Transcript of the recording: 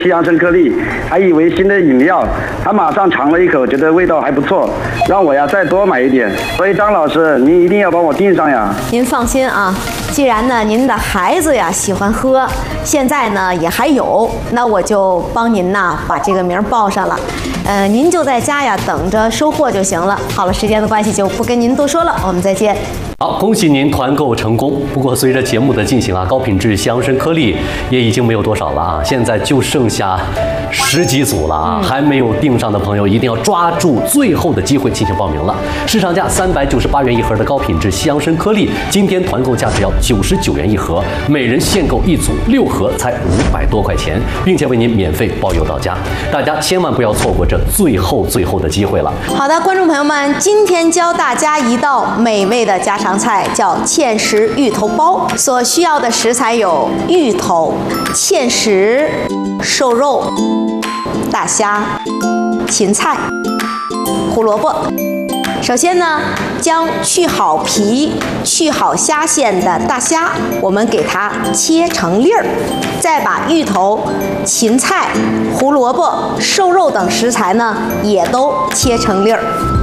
西洋参颗粒，还以为新的饮料，他马上尝了一口，觉得味道还不错，让我呀再多买一点。所以张老师，您一定要帮我订上呀。 您放心啊，既然呢您的孩子呀喜欢喝，现在呢也还有，那我就帮您呐把这个名报上了。您就在家呀等着收货就行了。好了，时间的关系就不跟您多说了，我们再见。 好，恭喜您团购成功。不过随着节目的进行啊，高品质西洋参颗粒也已经没有多少了啊，现在就剩下10几组了啊，还没有订上的朋友一定要抓住最后的机会进行报名了。市场价398元一盒的高品质西洋参颗粒，今天团购价只要99元一盒，每人限购1组6盒，才500多块钱，并且为您免费包邮到家。大家千万不要错过这最后的机会了。 好的，观众朋友们，今天教大家一道美味的家常菜，叫芡实芋头包。所需要的食材有芋头、芡实、瘦肉、大虾、芹菜、胡萝卜。首先呢，将去好皮、去好虾线的大虾，我们给它切成粒儿，再把芋头、芹菜、胡萝卜、瘦肉等食材呢，也都切成粒儿。